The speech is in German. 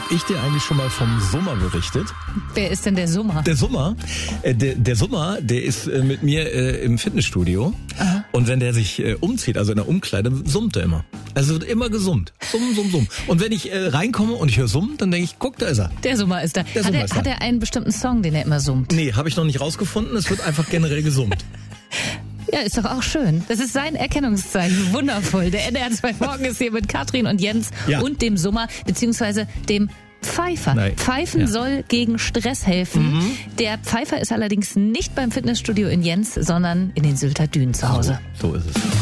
ich dir eigentlich schon mal vom Summer berichtet? Wer ist denn der Summer? Der Summer, der Summer, der ist mit mir im Fitnessstudio. Aha. Und wenn der sich umzieht, also in der Umkleide, summt er immer. Also wird immer gesummt. Summ. Und wenn ich reinkomme und ich höre Summen, dann denke ich, guck, da ist er. Der Summer ist da. Hat er einen bestimmten Song, den er immer summt? Nee, habe ich noch nicht rausgefunden. Es wird einfach generell gesummt. Ja, ist doch auch schön. Das ist sein Erkennungszeichen. Wundervoll. Der NDR 2 Morgen ist hier mit Katrin und Jens und dem Summer, beziehungsweise dem Pfeifer. Nein. Pfeifen soll gegen Stress helfen. Der Pfeifer ist allerdings nicht beim Fitnessstudio in Jens, sondern in den Sylter Dünen zu Hause. So ist es.